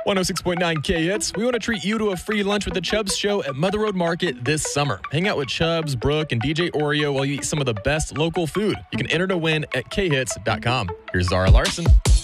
106.9 K-Hits. We want to treat you to a free lunch with the Chubbs Show at Mother Road Market this summer. Hang out with Chubbs, Brooke, and DJ Oreo while you eat some of the best local food. You can enter to win at khits.com. Here's Zara Larson.